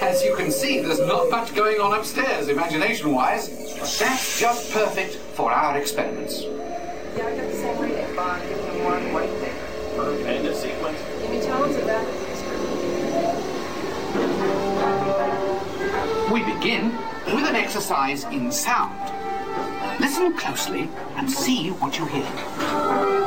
As you can see, there's not much going on upstairs, imagination-wise. That's just perfect for our experiments. Yeah, I got the same reading. Bond, give me one white paper. End of sequence. Give me tones and back of the We begin with an exercise in sound. Listen closely and see what you hear.